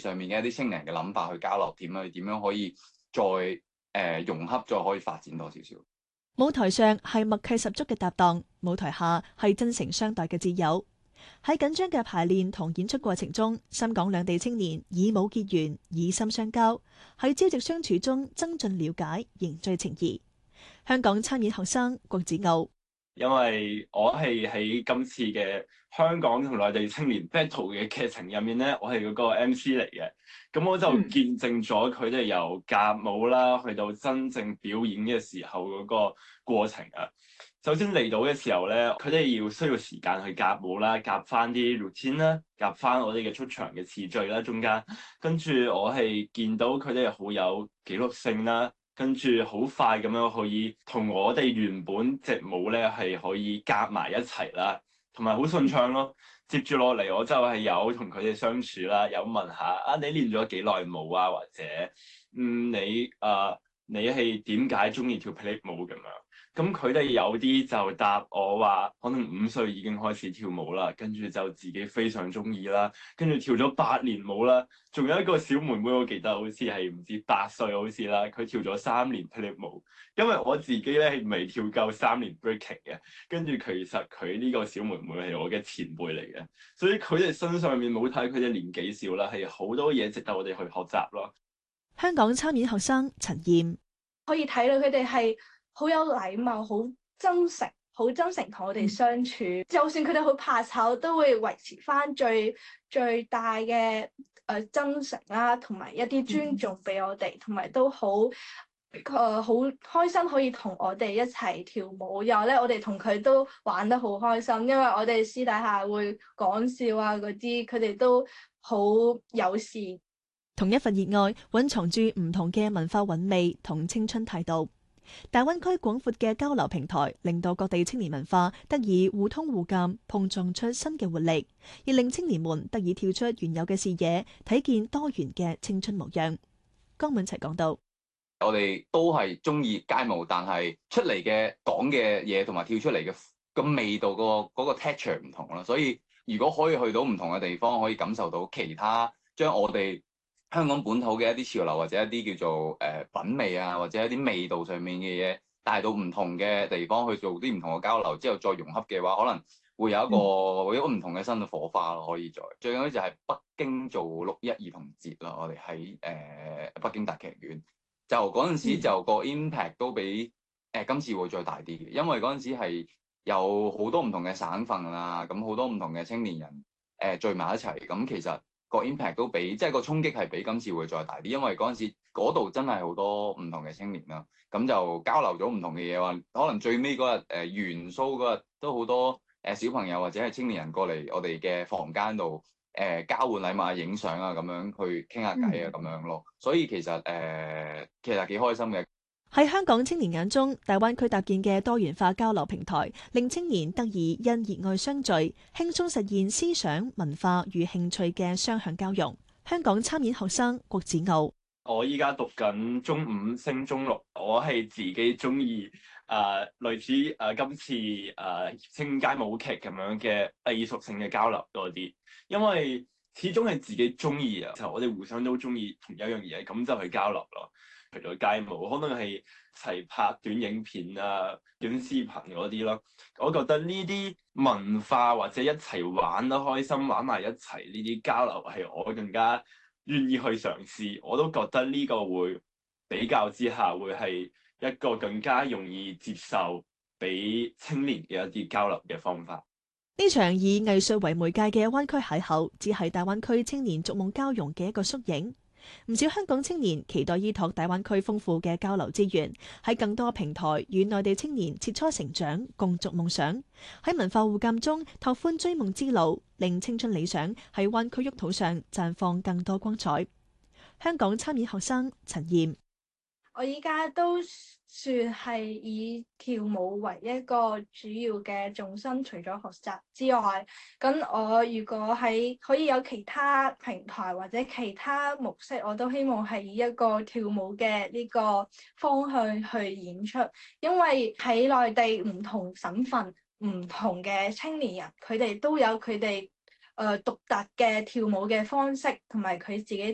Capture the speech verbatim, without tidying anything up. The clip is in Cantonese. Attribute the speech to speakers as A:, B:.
A: 上面嘅一啲青年嘅諗法去交流，點樣點樣可以再誒、呃、融合，再可以發展多少少。
B: 舞台上係默契十足嘅搭檔，舞台下係真誠相待嘅摯友。喺緊張嘅排練同演出過程中，深港兩地青年以舞結緣，以心相交，喺朝夕相處中增進了解，凝聚情誼。香港參演學生郭子傲。
C: 因為我係喺今次嘅香港同內地青年 battle 嘅劇情入面咧，我係嗰個 M C 嚟嘅，咁我就見證咗佢哋由夾舞啦，去到真正表演嘅時候嗰個過程啊。首先嚟到嘅時候咧，佢哋要需要時間去夾舞啦，夾翻啲 routine 啦，夾翻我哋嘅出場嘅次序啦，中間跟住我係見到佢哋好有紀律性啦。跟住好快咁樣可以同我哋原本隻舞咧係可以夾埋一齊啦，同埋好順暢咯。接住落嚟我就係有同佢哋相處啦，有問下啊你練咗幾耐舞啊，或者嗯你啊、呃、你係點解中意跳霹靂舞咁樣？咁佢哋有啲就答我話，可能五歲已經開始跳舞啦，跟住就自己非常中意啦，跟住跳咗八年舞啦。仲有一個小妹妹，我記得好似係唔知八歲好似啦，佢跳咗三年霹靂舞。因為我自己咧係未跳夠三年 breaking 嘅，跟住其實佢呢個小妹妹係我嘅前輩嚟嘅，所以佢哋身上面冇睇佢哋年紀少啦，係好多嘢值得我哋去學習咯。
B: 香港參演學生陳燕
D: 可以睇到佢哋係好有禮貌、好真誠、好真誠同我哋相處。嗯、就算佢哋好怕醜，都會維持翻最最大嘅誒、呃、真誠啦，同埋一啲尊重俾我哋，同埋都好誒好開心可以同我哋一齊跳舞。然後咧，我哋同佢都玩得好開心，因為我哋私底下會講笑啊嗰啲，佢哋都好友善。
B: 同一份熱愛蘊藏住唔同嘅文化韻味同青春態度。大灣區廣闊嘅交流平台，令到各地青年文化得以互通互鑑，碰撞出新嘅活力，亦令青年們得以跳出原有嘅視野，睇見多元嘅青春模樣。江敏齊講到：
A: 我哋都係中意街舞，但係出嚟嘅講嘅嘢同埋跳出嚟嘅個味道、個嗰個 texture 唔同啦。所以如果可以去到唔同嘅地方，可以感受到其他將我哋香港本土嘅一啲潮流或者一啲叫做誒、呃、品味啊，或者一啲味道上面嘅嘢帶到唔同嘅地方去做啲唔同嘅交流之後再融合嘅話，可能會有一個、嗯、會有一個唔同嘅新嘅火花咯。可以再最緊要就係北京做六一兒童節啦，我哋喺誒北京大劇院就嗰陣時就個 impact 都比誒、呃、今次會再大啲嘅，因為嗰陣時係有好多唔同嘅省份啦，咁好多唔同嘅青年人誒、呃、聚埋一齊，咁其實個 impact 都比即係個衝擊係比今次會再大啲，因為嗰陣時嗰度真係好多唔同嘅青年啦，咁就交流咗唔同嘅嘢，話可能最尾嗰日誒元蘇嗰日都好多誒小朋友或者係青年人過嚟我哋嘅房間度誒、呃、交換禮物啊、影相啊咁樣去傾下偈啊咁樣咯，所以其實誒、呃、其實幾開心嘅。
B: 喺香港青年眼中，大灣區搭建嘅多元化交流平台，令青年得以因熱愛相聚，輕鬆實現思想、文化與興趣嘅雙向交融。香港參演學生郭子傲：
C: 我依家讀緊中五升中六，我係自己中意誒類似誒、呃、今次誒、呃、青街舞劇咁樣嘅藝術性嘅交流多啲，因為始終係自己中意啊，就我哋互相都中意同一樣嘢，咁就去交流咯。除咗街舞，可能係齊拍短影片啊、短視頻嗰啲咯。我覺得呢啲文化或者一齊玩得開心、玩埋一齊呢啲交流係我更加願意去嘗試。我都覺得呢個會比較之下會係一個更加容易接受俾青年嘅一啲交流嘅方法。
B: 呢場以藝術為媒介嘅灣區邂逅，只係大灣區青年逐夢交融嘅一個縮影。唔少香港青年期待依託大灣區豐富嘅交流資源，喺更多平台與內地青年切磋成長，共築夢想。喺文化互鑑中拓寬追夢之路，令青春理想喺灣區沃土上綻放更多光彩。香港參演學生陳燕：
D: 我依家都算係以跳舞為一個主要嘅重心，除咗學習之外，咁我如果喺可以有其他平台或者其他模式，我都希望係以一個跳舞嘅呢個方向去演出，因為喺內地唔同省份、唔同嘅青年人，佢哋都有佢哋誒獨特嘅跳舞嘅方式，同埋佢自己